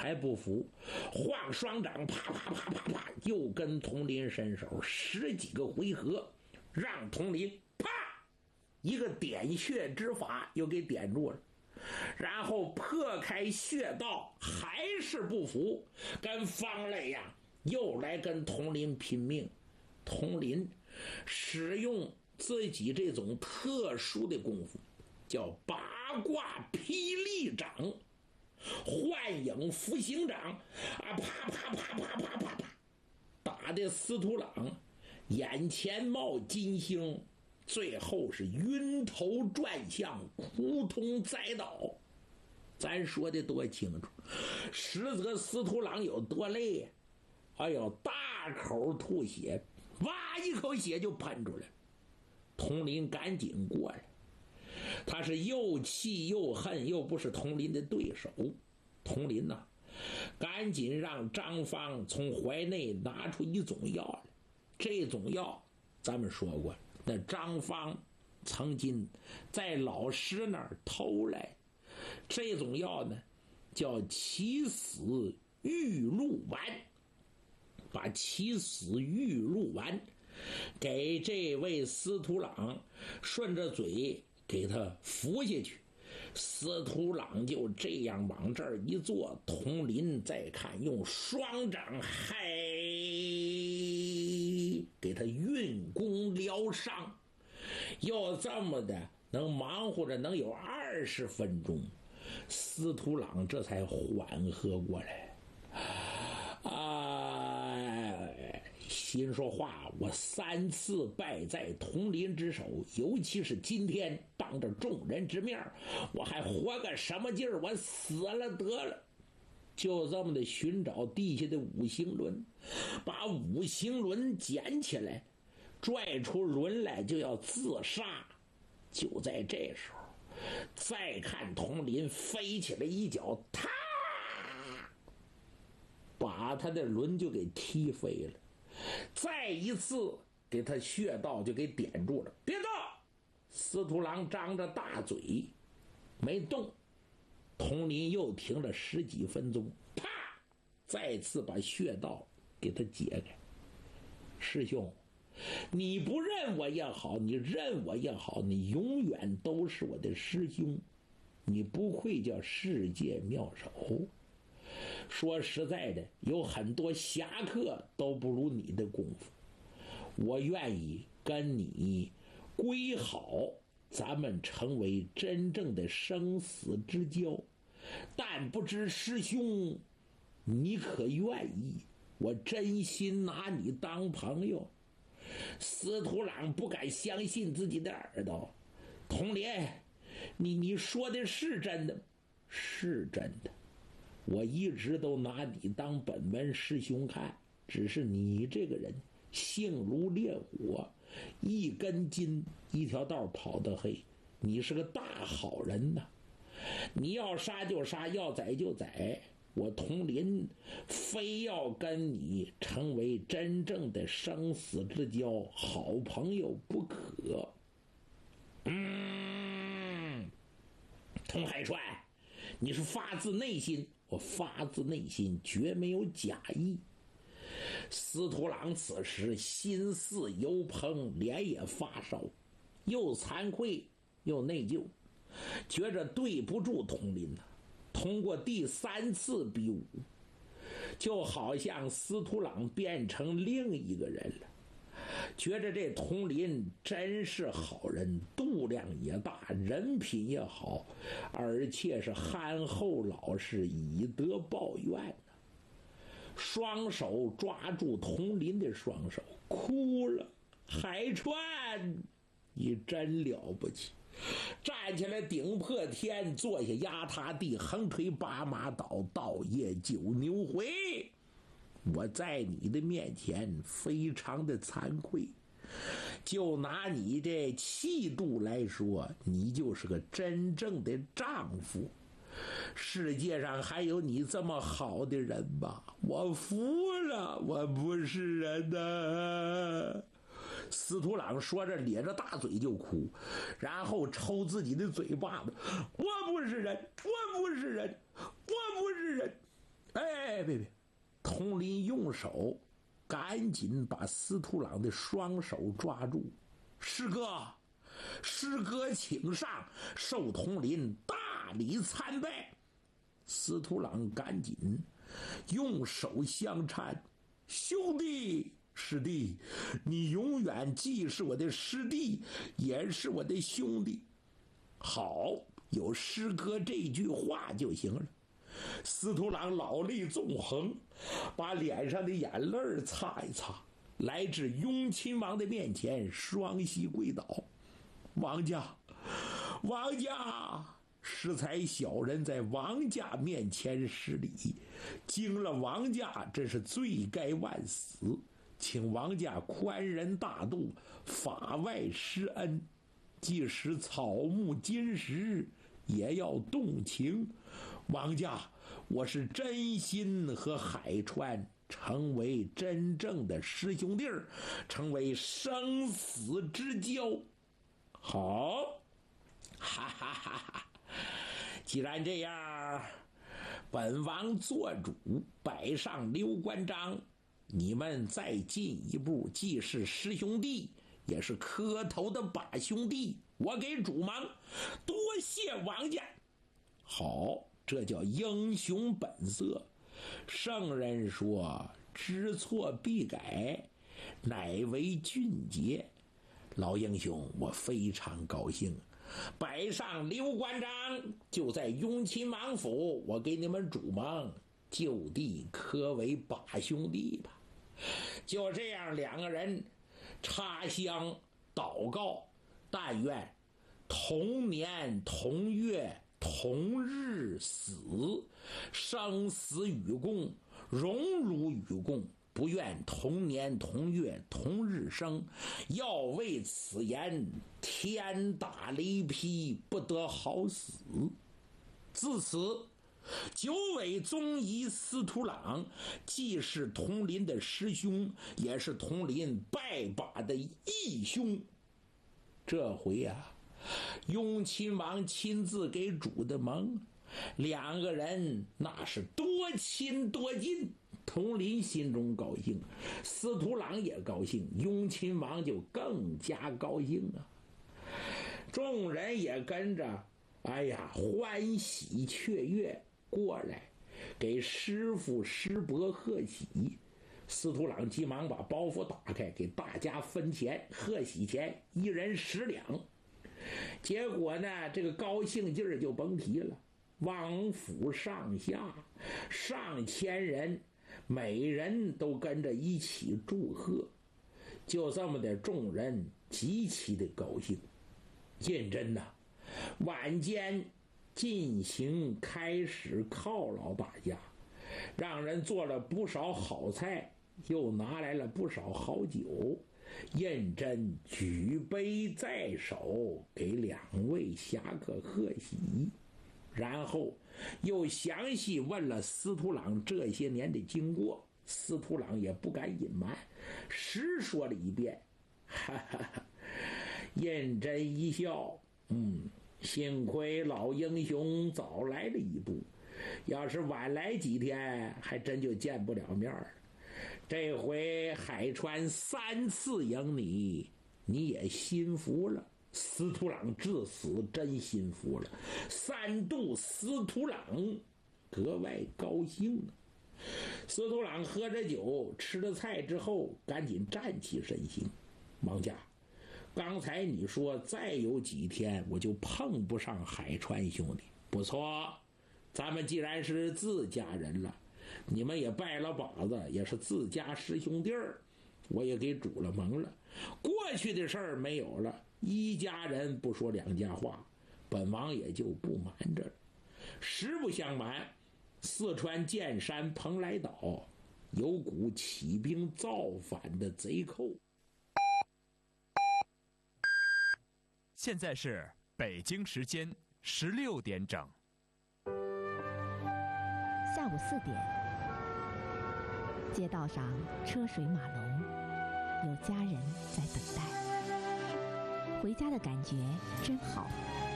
还不服，晃双掌，啪啪啪啪啪，又跟佟林伸手10几个回合，让佟林啪一个点穴之法又给点住了，然后破开穴道，还是不服，跟方磊呀又来跟佟林拼命。佟林使用自己这种特殊的功夫，叫八卦霹雳掌、幻影伏形掌啊，啪啪啪啪啪啪啪，打的司徒朗眼前冒金星，最后是晕头转向，扑通栽倒。咱说的多清楚，实则司徒朗有多累呀？哎呦，大口吐血，哇一口血就喷出来。佟林赶紧过来，他是又气又恨，又不是佟林的对手。佟林呐，赶紧让张芳从怀内拿出一种药来。这种药咱们说过，那张芳曾经在老师那儿偷来。这种药呢叫起死玉露丸，把起死玉露丸给这位司徒朗顺着嘴给他服下去。司徒朗就这样往这儿一坐，佟林再看，用双掌给他运功疗伤，又这么的能忙活着能有20分钟，司徒朗这才缓和过来。心说话，我3次败在佟林之手，尤其是今天当着众人之面，我还活个什么劲儿？我死了得了。就这么的寻找地下的五行轮，把五行轮捡起来，拽出轮来就要自杀。就在这时候，再看佟林飞起来一脚，踏，把他的轮就给踢飞了。再一次给他穴道就给点住了，别动！司徒郎张着大嘴没动。佟林又停了10几分钟，啪，再次把穴道给他解开。师兄，你不认我也好，你认我也好，你永远都是我的师兄，你不愧叫世界妙手。说实在的，有很多侠客都不如你的功夫，我愿意跟你归好，咱们成为真正的生死之交，但不知师兄你可愿意？我真心拿你当朋友。司徒朗不敢相信自己的耳朵。佟林，你说的是真的？是真的，我一直都拿你当本门师兄看，只是你这个人性如烈火，一根筋一条道跑得黑，你是个大好人呐！你要杀就杀，要宰就宰，我佟林非要跟你成为真正的生死之交，好朋友不可。佟海川，你是发自内心？我发自内心，绝没有假意。司徒朗此时心似油烹，脸也发烧，又惭愧又内疚，觉着对不住佟林呐。通过第3次比武，就好像司徒朗变成另一个人了，觉着这佟林真是好人，度量也大，人品也好，而且是憨厚老实，以德报怨呢。双手抓住佟林的双手，哭了：海川，你真了不起！站起来顶破天，坐下压塌地，横推8马倒，倒夜9牛回。我在你的面前非常的惭愧，就拿你这气度来说，你就是个真正的丈夫。世界上还有你这么好的人吗？我服了，我不是人呐！司徒朗说着咧着大嘴就哭，然后抽自己的嘴巴子：我不是人，我不是人，我不是人！ 哎，别，佟林用手赶紧把司徒朗的双手抓住。师哥请上，受佟林大礼参拜。司徒朗赶紧用手相搀，兄弟师弟，你永远既是我的师弟，也是我的兄弟。好，有师哥这句话就行了。司徒朗老泪纵横，把脸上的眼泪擦一擦，来至雍亲王的面前，双膝跪倒。王家，适才小人在王家面前失礼，惊了王家，真是罪该万死，请王家宽仁大度，法外施恩，即使草木金石也要动情。王家，我是真心和海川成为真正的师兄弟，成为生死之交。好，哈哈哈哈！既然这样，本王做主，摆上刘关张，你们再进一步，既是师兄弟，也是磕头的把兄弟，我给主忙，多谢王家。好，这叫英雄本色。圣人说，知错必改，乃为俊杰。老英雄，我非常高兴，摆上刘关张，就在雍亲王府，我给你们主盟，就地磕为把兄弟吧。就这样，两个人插香祷告，但愿同年同月同日死，生死与共，荣辱与共，不愿同年同月同日生，要为此言天打雷劈，不得好死。自此，九尾宗仪司徒朗既是佟林的师兄，也是佟林拜把的义兄。这回啊，雍亲王亲自给主的盟，两个人那是多亲多近。佟林心中高兴，司徒朗也高兴，雍亲王就更加高兴啊！众人也跟着，哎呀，欢喜雀跃过来，给师父师伯贺喜。司徒朗急忙把包袱打开，给大家分钱，贺喜钱一人10两。结果呢，这个高兴劲儿就甭提了，王府上下上千人，每人都跟着一起祝贺。就这么的，众人极其的高兴。胤禛呐，晚间进行开始犒劳大家，让人做了不少好菜，又拿来了不少好酒。胤禛举杯在手，给两位侠客贺喜，然后又详细问了司徒朗这些年的经过。司徒朗也不敢隐瞒，实说了一遍。哈哈哈！胤禛一笑，幸亏老英雄早来了一步，要是晚来几天，还真就见不了面了。这回海川3次迎你，你也心服了。司徒朗至死真心服了，3度司徒朗格外高兴啊。司徒朗喝着酒，吃了菜之后，赶紧站起身形。王家，刚才你说再有几天我就碰不上海川兄弟，不错，咱们既然是自家人了，你们也拜了把子，也是自家师兄弟儿，我也给主了盟了。过去的事儿没有了，一家人不说两家话，本王也就不瞒着了。实不相瞒，四川剑山蓬莱岛有股起兵造反的贼寇。 现在是北京时间16点整。 下午4点，街道上车水马龙，有家人在等待。回家的感觉真好。